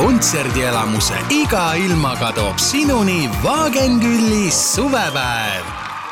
kontserdielamuse iga ilmaga toob sinuni Wagenkülli suvepäev.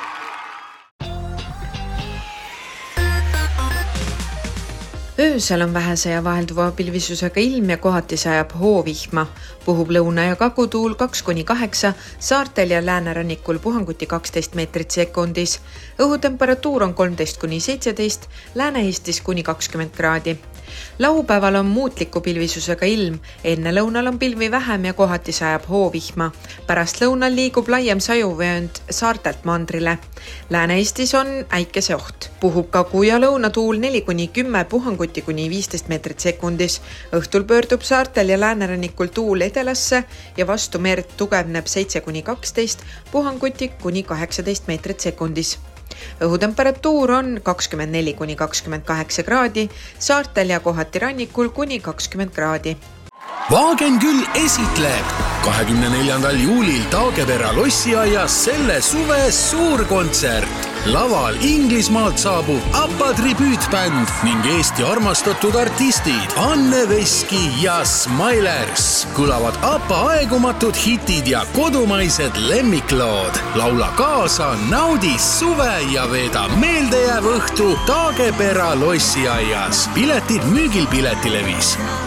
Öösel on vähese ja vahelduva pilvisusega ilm ja kohati sajab hoovihma. Puhub lõuna- ja kagutuul 2-8, saartel ja läänerannikul puhanguti 12 meetrit sekundis. Õhutemperatuur on 13-17, Lääne-Eestis kuni 20 kraadi. Laupäeval on muutliku pilvisusega ilm, enne lõunal on pilvi vähem ja kohati sajab hoovihma. Pärast lõunal liigub laiem sajuvöönd saartelt mandrile. Lääne-Eestis on äikeseoht. Puhub kagu- ja lõunatuul 4-10, puhanguti kuni 15 meetrit sekundis. Õhtul pöördub saartel ja läänerannikul tuul edelasse ja vastu merd tugevneb 7-12, puhanguti kuni 18 meetrit sekundis. Õhutemperatuur on 24-28 kraadi, saartel ja kohati rannikul kuni 20 kraadi. Wagenküll esitleb 24. juulil Taagepera lossiaias selle suve suurkontsert. Laval Inglismaalt saabub ABBA tribüütbänd ning Eesti armastatud artistid Anne Veski ja Smilers. Kõlavad ABBA aegumatud hitid ja kodumaised lemmiklood. Laula kaasa, naudi suve ja veeda meeldejääv õhtu Taagepera lossiaias. Piletid müügil Piletilevis.